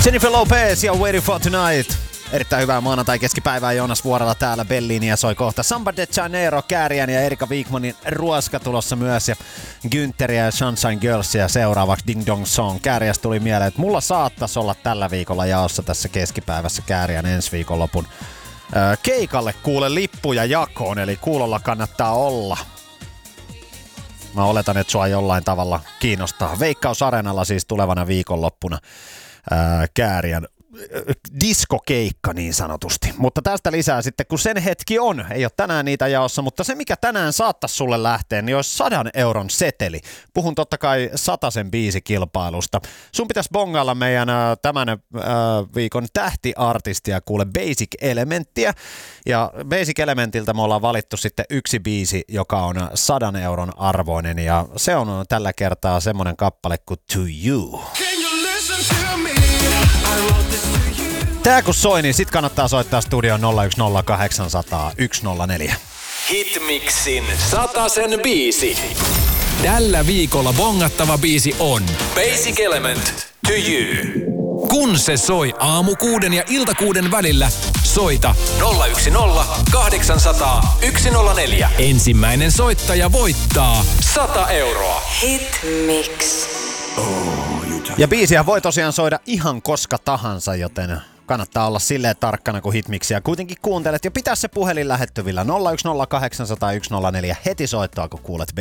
Jennifer Lopez ja Waiting for Tonight. Erittäin hyvää maanantai-keskipäivää Joonas Vuorella täällä. Bellinia soi kohta Samba de Janeiro, Kääriän ja Erika Wigmanin Ruoska tulossa myös. Ja Güntheriä ja Sunshine Girlsia seuraavaksi Ding Dong Song. Kääriästä tuli mieleen, että mulla saattaisi olla tällä viikolla jaossa tässä keskipäivässä Kääriän ensi viikonlopun keikalle kuule lippuja jakoon. Eli kuulolla kannattaa olla. Mä oletan, että sua jollain tavalla kiinnostaa. Veikkaus Areenalla siis tulevana viikonloppuna Kääriän diskokeikka niin sanotusti. Mutta tästä lisää sitten, kun sen hetki on. Ei ole tänään niitä jaossa, mutta se mikä tänään saattaisi sulle lähteä, niin olisi 100 euron seteli. Puhun totta kai 100 biisikilpailusta. Sun pitäisi bongailla meidän tämän viikon tähtiartistia, kuule Basic Elementtiä. Ja Basic Elementiltä me ollaan valittu sitten yksi biisi, joka on 100 euron arvoinen. Ja se on tällä kertaa semmonen kappale kuin To You. Tää kun soi, niin sit kannattaa soittaa studioon 010800104. Hitmixin 100 biisi. Tällä viikolla bongattava biisi on Basic Element, To You. Kun se soi aamu 6 ja ilta 6 välillä, soita 010800104. Ensimmäinen soittaja voittaa 100 euroa. Hitmix. Ja biisiä voi tosiaan soida ihan koska tahansa, joten kannattaa olla silleen tarkkana, kun Hitmixiä kuitenkin kuuntelet. Ja pitää se puhelin lähettyvillä 010800104 heti soittaa, kun kuulet